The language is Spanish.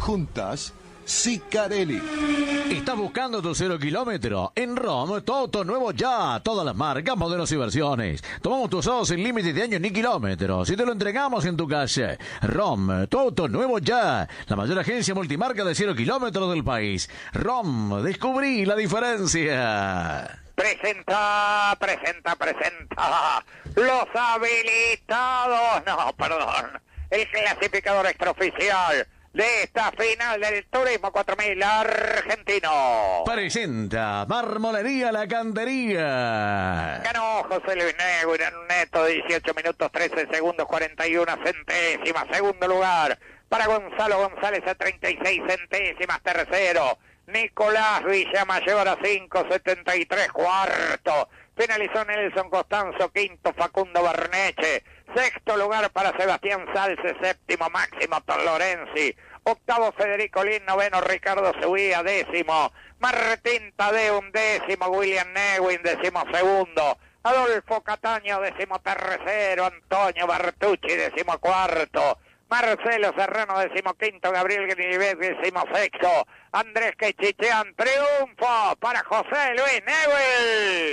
juntas, Sicarelli. ¿Estás buscando tu 0 kilómetro? En ROM, tu auto nuevo ya. Todas las marcas, modelos y versiones. Tomamos tu usado sin límites de años ni kilómetros y te lo entregamos en tu calle. ROM, tu auto nuevo ya. La mayor agencia multimarca de 0 kilómetros del país. ROM, descubrí la diferencia. Presenta. Los habilitados. No, perdón. El clasificador extraoficial de esta final del Turismo 4000 argentino. Presenta Marmolería La Cantería. Ganó José Luis Negüin en un neto de 18 minutos 13 segundos 41 centésimas. Segundo lugar para Gonzalo González a 36 centésimas. Tercero Nicolás Villamayor a 5.73. Cuarto finalizó Nelson Costanzo. Quinto Facundo Berneche. Sexto lugar para Sebastián Salce. Séptimo Máximo Torlorenzi. Octavo Federico Lin. Noveno Ricardo Seguía. Décimo Martín Tadeo. Décimo William Negüin. Décimo segundo Adolfo Cataño. Décimo tercero Antonio Bertucci. Décimo cuarto Marcelo Serrano. Décimo quinto Gabriel Grinivet. Décimo sexto Andrés Quechichean. Triunfo para José Luis Negüin.